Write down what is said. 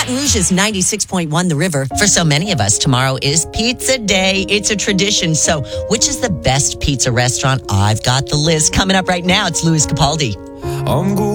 Baton Rouge is 96.1 The River. For so many of us, tomorrow is pizza day. It's a tradition. So which is the best pizza restaurant? I've got the list coming up right now. It's Louis Capaldi.